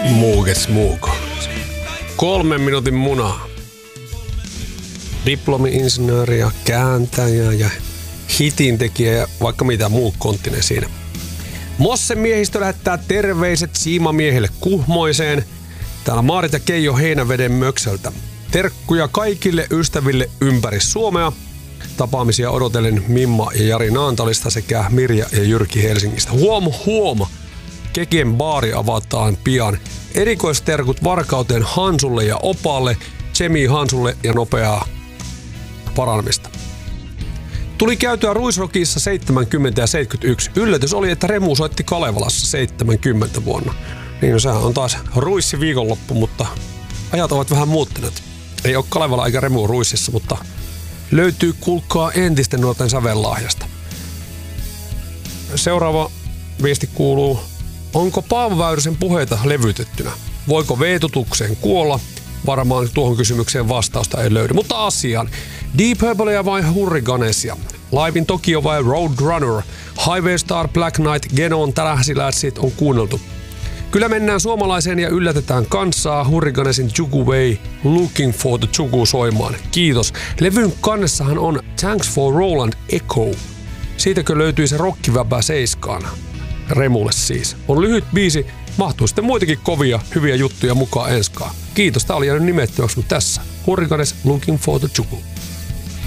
Muuges muuko. 3 minuutin munaa. Diplomi-insinööri ja kääntäjä ja hitintekijä ja vaikka mitä muu konttinen siinä. Mossen miehistö lähettää terveiset siimamiehille Kuhmoiseen. Täällä Maarit ja Keijo Heinäveden möksöltä. Terkkuja kaikille ystäville ympäri Suomea. Tapaamisia odotellen Mimma ja Jari Naantalista sekä Mirja ja Jyrki Helsingistä. Huom. Kekien baari avataan pian. Erikoisterkut Varkauteen Hansulle ja Opalle, Tsemi Hansulle ja nopeaa paranemista. Tuli käytyä Ruisrockissa 70 ja 71. Yllätys oli, että Remu soitti Kalevalassa 70 vuonna. Niin no, sehän on taas Ruissi viikonloppu, mutta ajat ovat vähän muuttuneet. Ei ole Kalevala eikä Remu Ruississa, mutta löytyy kuulkaa entisten nuorten sävellahjasta. Seuraava viesti kuuluu: onko Paavo Väyrysen puheita levytettynä? Voiko veetutukseen kuolla? Varmaan tuohon kysymykseen vastausta ei löydy. Mutta asiaan. Deep Purplea vai Hurricanesia? Live in Tokyo vai Roadrunner? Highway Star, Black Knight, Genon, Tärähsilätsit on kuunneltu. Kyllä mennään suomalaiseen ja yllätetään kansaa. Hurricanesin Juku Way, Looking for the Juku soimaan. Kiitos. Levyn kannessahan on Thanks for Roland Echo. Siitäkö löytyy se rockiväpä seiskaan? Remulle siis. On lyhyt biisi, mahtuu sitten muitakin kovia, hyviä juttuja mukaan enskaan. Kiitos, tää oli jäänyt nimettömäksi, mutta tässä Hurricanes Looking for the Juku.